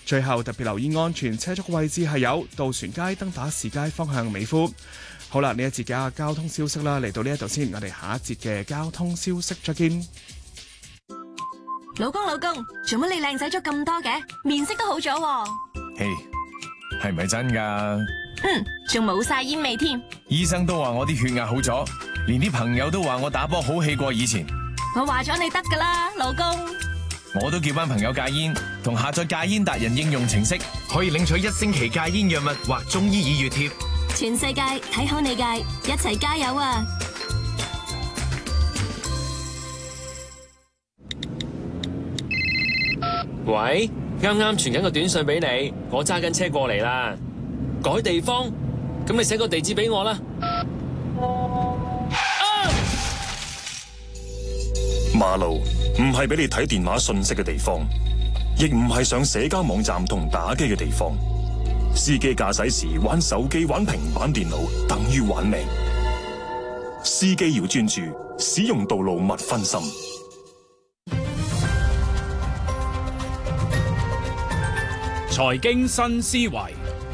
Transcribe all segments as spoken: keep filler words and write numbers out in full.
最後特別留意安全車速位置係有渡船街、登打士街方向美孚。好啦，呢一節嘅交通消息啦，嚟到呢一度先，我哋下一節嘅交通消息再見。 老公老公，做乜你靚仔咗咁多嘅？面色都好咗喎。 嘿，係咪真噶？ 嗯，仲冇晒煙味添。 醫生都話我啲血壓好咗，連啲朋友都話我打波好氣過以前。 我話咗你得噶啦，老公。 我都叫班朋友戒煙，同下載戒煙達人應用程式，可以領取一星期戒煙藥物或中醫耳穴貼。 全世界睇好你戒，一齊加油啊！ 喂，啱啱傳緊個短信俾你，我揸緊車過嚟啦。改地方，咁你寫個地址俾我啦。 馬路唔係俾你睇電話信息嘅地方，亦唔係上社交網站同打機嘅地方。司機駕駛時玩手機、玩平板電腦，等於玩命。司機要專注，使用道路勿分心。 財經新思維，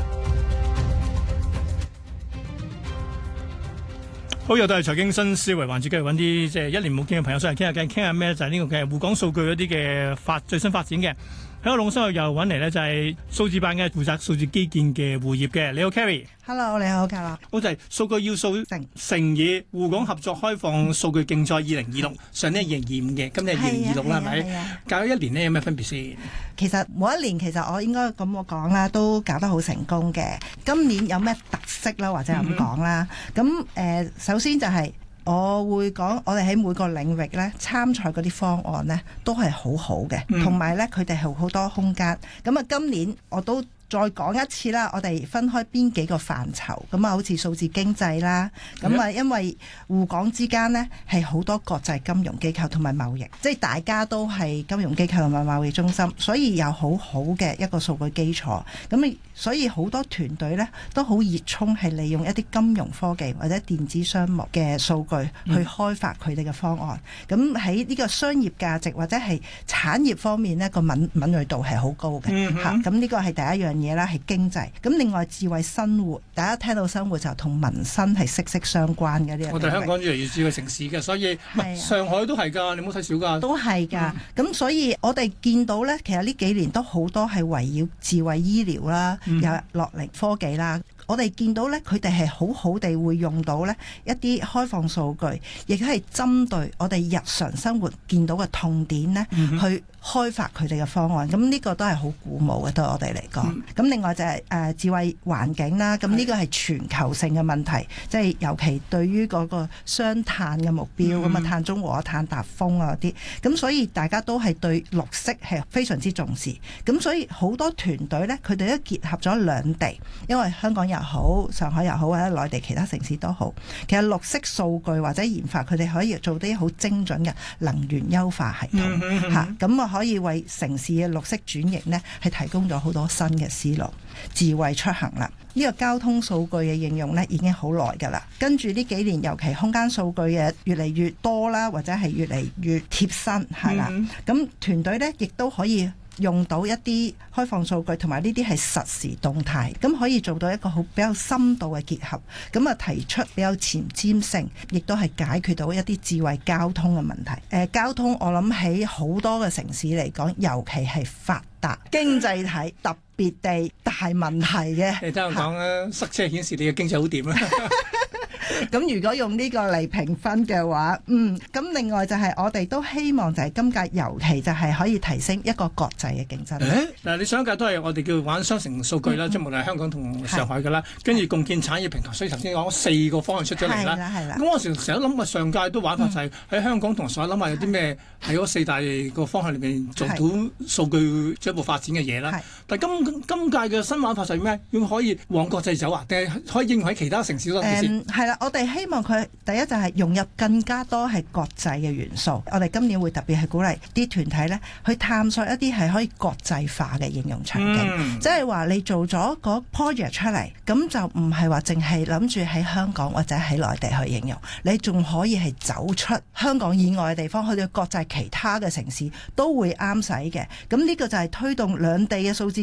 好，又都係財經新思維環節，繼續揾啲即係一年冇見嘅朋友上嚟傾下偈，傾下咩就係、是、呢個嘅滬港數據嗰啲嘅發最新發展嘅。喺我龍收又揾嚟呢，就係數字辦嘅負責數字基建嘅胡業嘅。你好 Carrie。Hello， 你好，嘉樂。 好，就係數據要素乘乘以滬港合作開放數據競賽二零二六，上年係二零二五嘅，今年係二零二六啦，係咪？搞咗一年呢，有咩分別先？ 其實每一年其實我應該咁我講啦，都搞得好成功嘅。今年有咩特色啦，或者咁講啦？咁誒、呃，首先就係、是。我會講，我哋喺每個領域咧參賽嗰啲方案咧都係好好嘅，同埋咧佢哋係好多空間。咁啊，今年我都再講一次啦，我哋分開邊幾個範疇，咁啊，好似數字經濟啦，咁啊，因為滬港之間呢係好多國際金融機構同埋貿易，即係大家都係金融機構同埋貿易中心，所以有好好嘅一個數據基礎。咁啊，所以好多團隊呢都好熱衷係利用一啲金融科技或者電子商務嘅數據去開發佢哋嘅方案。咁喺呢個商業價值或者係產業方面呢，個敏敏銳度係好高嘅嚇。咁呢個係第一樣嘢啦，係經濟。咁另外智慧生活，大家聽到生活就同民生係息息相關嘅呢。 我哋香港越嚟越智慧城市嘅，所以上海都係㗎，你唔好睇少㗎。 都係㗎。咁、嗯、所以我哋見到咧，其實呢幾年都好多係圍繞智慧醫療啦，有樂齡科技啦。我哋見到咧，佢哋係好好地會用到咧一啲開放數據，亦都係針對我哋日常生活見到嘅痛點咧、嗯，去開發佢哋嘅方案。咁呢個都係好鼓舞嘅，對我哋嚟講。咁、嗯、另外就係、是、誒、呃、智慧環境啦。咁呢個係全球性嘅問題，即係尤其對於嗰個雙碳嘅目標，咁、嗯、啊碳中和、碳達峰啊嗰啲。咁所以大家都係對綠色係非常之重視。咁所以好多團隊咧，佢哋都結合咗兩地，因為香港又好，上海又好，或者內地其他城市都好。其實綠色數據或者研發，佢哋可以做啲好精準嘅能源優化系統嚇，咁、嗯、啊、嗯、可以為城市嘅綠色轉型呢係提供咗好多新嘅思路。智慧出行啦，呢、這個交通數據嘅應用呢已經好耐㗎啦。跟住呢幾年，尤其空間數據嘅越嚟越多啦，或者係越嚟越貼身係啦。咁、嗯、團隊呢亦都可以用到一啲開放數據，同埋呢啲係實時動態，咁可以做到一個好比較深度嘅結合，咁啊提出比較前瞻性，亦都係解決到一啲智慧交通嘅問題。誒、呃，交通我諗喺好多嘅城市嚟講，尤其係發達經濟體特別地大問題嘅。 你聽我講啊，塞車顯示你嘅經濟好掂啊！ 咁如果用呢個嚟評分嘅話，嗯，咁另外就係我哋都希望就係今屆尤其就係可以提升一個國際嘅競爭力。 嗱，你上一屆都係我哋叫玩雙城數據啦，即係無論係香港同上海㗎啦，跟住共建產業平台。所以頭先講四個方向出咗嚟啦。係啦，係啦。咁我成成日諗啊，上屆都玩法就係喺香港同上海諗下有啲咩喺嗰四大個方向裏面做到數據進一步發展嘅嘢啦。但係今今屆嘅新玩法就係咩？要可以往國際走啊？定係可以應用喺其他城市多啲先？ 係啦。我哋希望佢第一就係融入更加多係國際嘅元素。我哋今年會特別係鼓勵啲團體咧去探索一啲係可以國際化嘅應用場景，即係話你做咗個 project 出嚟，咁就唔係話淨係諗住喺香港或者喺內地去應用，你仲可以係走出香港以外嘅地方，去到國際其他嘅城市都會啱使嘅。咁呢個就係推動兩地嘅數字